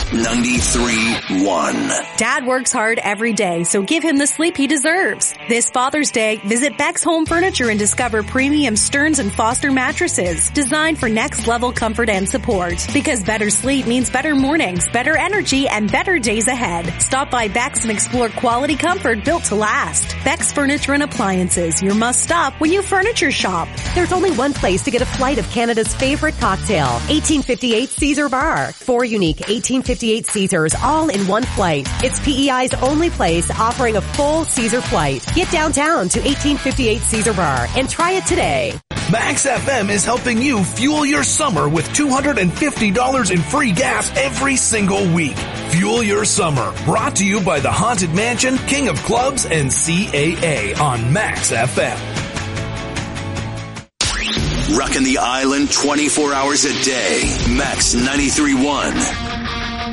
93.1. Dad works hard every day, so give him the sleep he deserves. This Father's Day, visit Beck's Home Furniture and discover premium Stearns & Foster mattresses designed for next-level comfort and support. Because better sleep means better mornings, better energy, and better days ahead. Stop by Beck's and explore quality comfort built to last. Beck's Furniture and Appliances, your must-stop when you furniture shop. There's only one place to get a flight of Canada's favorite cocktail, 1858 Caesar Bar. 4 unique 1858 Caesars all in one flight. It's PEI's only place offering a full Caesar flight. Get downtown to 1858 Caesar Bar and try it today. Max FM is helping you fuel your summer with $250 in free gas every single week. Fuel your summer. Brought to you by the Haunted Mansion, King of Clubs, and CAA on Max FM. Rocking the island 24 hours a day. Max 93.1.